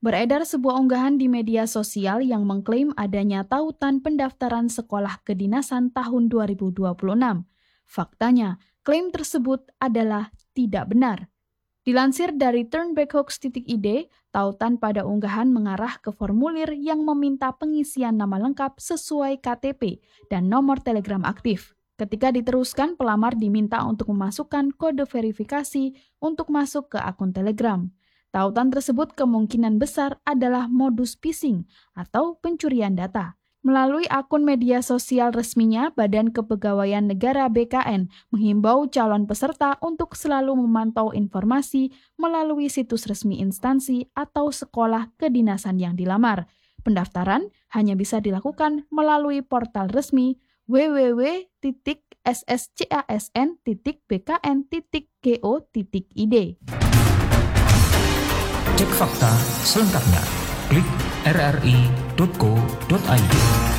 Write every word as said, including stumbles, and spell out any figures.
Beredar sebuah unggahan di media sosial yang mengklaim adanya tautan pendaftaran sekolah kedinasan tahun dua ribu dua puluh enam. Faktanya, klaim tersebut adalah tidak benar. Dilansir dari turnbackhoax titik i d, tautan pada unggahan mengarah ke formulir yang meminta pengisian nama lengkap sesuai K T P dan nomor Telegram aktif. Ketika diteruskan, pelamar diminta untuk memasukkan kode verifikasi untuk masuk ke akun Telegram. Tautan tersebut kemungkinan besar adalah modus phishing atau pencurian data. Melalui akun media sosial resminya, Badan Kepegawaian Negara B K N menghimbau calon peserta untuk selalu memantau informasi melalui situs resmi instansi atau sekolah kedinasan yang dilamar. Pendaftaran hanya bisa dilakukan melalui portal resmi w w w titik s s c a s n titik b k n titik go titik i d. Cek fakta selengkapnya. Klik r r i titik co titik i d.